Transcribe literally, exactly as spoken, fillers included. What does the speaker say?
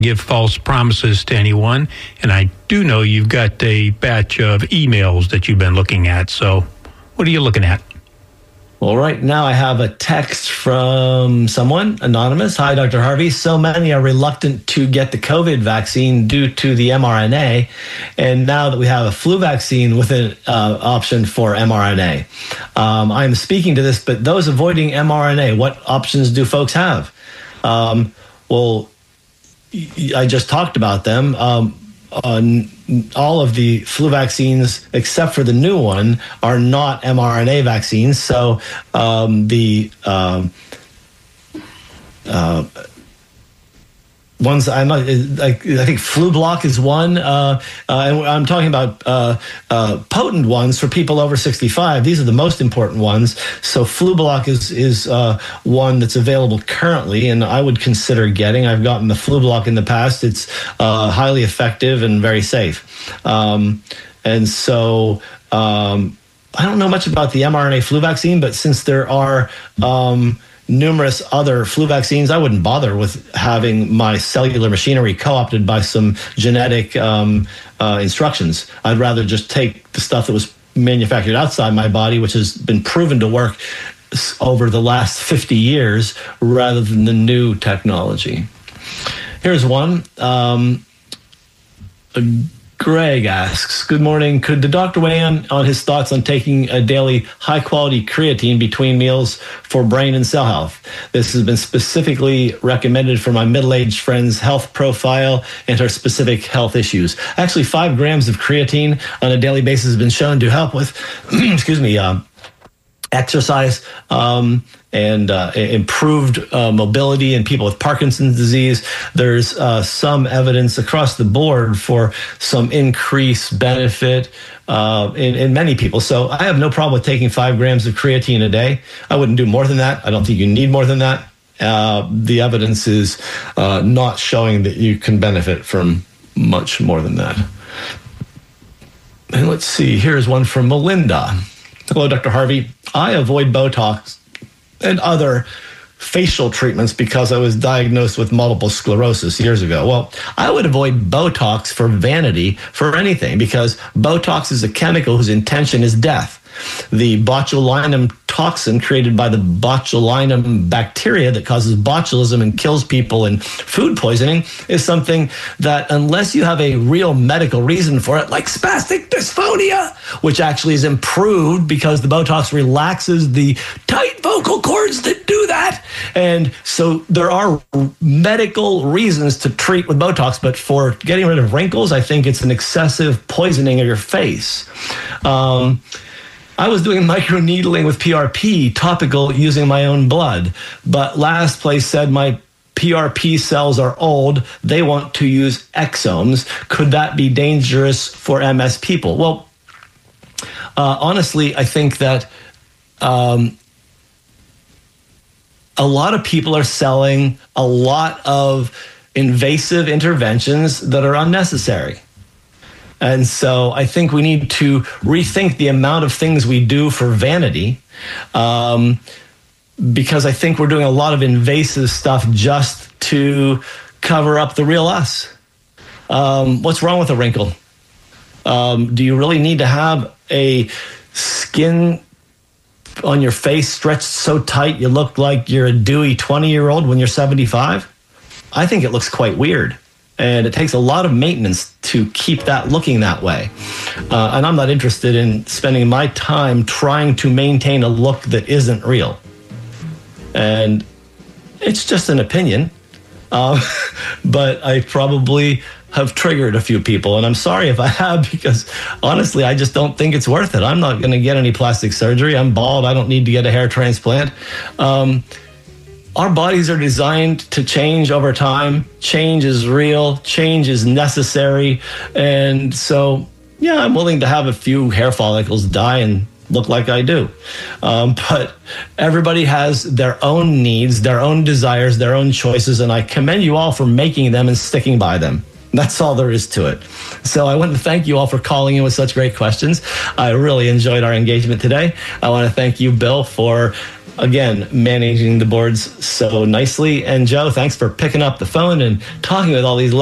give false promises to anyone. And I do know you've got a batch of emails that you've been looking at. So what are you looking at? Well, right now I have a text from someone, anonymous. Hi, Doctor Harvey. So many are reluctant to get the COVID vaccine due to the mRNA. And now that we have a flu vaccine with an uh, option for mRNA, um, I'm speaking to this, but those avoiding mRNA, what options do folks have? Um, well, I just talked about them. Um, uh, all of the flu vaccines, except for the new one, are not mRNA vaccines. So um, the um, uh, ones I'm not, like, I think Flublok is one, uh, uh, and I'm talking about uh, uh, potent ones for people over sixty-five. These are the most important ones. So Flublok is is uh, one that's available currently, and I would consider getting. I've gotten the Flublok in the past. It's uh, highly effective and very safe. Um, and so um, I don't know much about the mRNA flu vaccine, but since there are um, numerous other flu vaccines, I wouldn't bother with having my cellular machinery co-opted by some genetic um, uh, instructions. I'd rather just take the stuff that was manufactured outside my body, which has been proven to work over the last fifty years, rather than the new technology. Here's one. Um, Greg asks, good morning. Could the doctor weigh in on his thoughts on taking a daily high-quality creatine between meals for brain and cell health? This has been specifically recommended for my middle-aged friend's health profile and her specific health issues. Actually, five grams of creatine on a daily basis has been shown to help with, excuse me, uh, exercise um, and uh, improved uh, mobility in people with Parkinson's disease. There's uh, some evidence across the board for some increased benefit uh, in, in many people. So I have no problem with taking five grams of creatine a day. I wouldn't do more than that. I don't think you need more than that. Uh, the evidence is uh, not showing that you can benefit from much more than that. And let's see, here's one from Melinda. Hello, Doctor Harvey. I avoid Botox and other facial treatments because I was diagnosed with multiple sclerosis years ago. Well, I would avoid Botox for vanity for anything, because Botox is a chemical whose intention is death. The botulinum toxin created by the botulinum bacteria that causes botulism and kills people in food poisoning is something that, unless you have a real medical reason for it, like spastic dysphonia, which actually is improved because the Botox relaxes the tight vocal cords that do that. And so there are medical reasons to treat with Botox, but for getting rid of wrinkles, I think it's an excessive poisoning of your face. Um, I was doing microneedling with P R P topical using my own blood, but last place said my P R P cells are old. They want to use exomes. Could that be dangerous for M S people? Well, uh, honestly, I think that um, a lot of people are selling a lot of invasive interventions that are unnecessary. And so I think we need to rethink the amount of things we do for vanity, um, because I think we're doing a lot of invasive stuff just to cover up the real us. Um, what's wrong with a wrinkle? Um, do you really need to have a skin on your face stretched so tight you look like you're a dewy twenty-year-old when you're seventy-five? I think it looks quite weird. And it takes a lot of maintenance to keep that looking that way. Uh, and I'm not interested in spending my time trying to maintain a look that isn't real. And it's just an opinion. Um, but I probably have triggered a few people. And I'm sorry if I have, because honestly, I just don't think it's worth it. I'm not going to get any plastic surgery. I'm bald. I don't need to get a hair transplant. Um, Our bodies are designed to change over time. Change is real. Change is necessary. And so, yeah, I'm willing to have a few hair follicles die and look like I do. Um, but everybody has their own needs, their own desires, their own choices, and I commend you all for making them and sticking by them. That's all there is to it. So I want to thank you all for calling in with such great questions. I really enjoyed our engagement today. I want to thank you, Bill, for again, managing the boards so nicely. And Joe, thanks for picking up the phone and talking with all these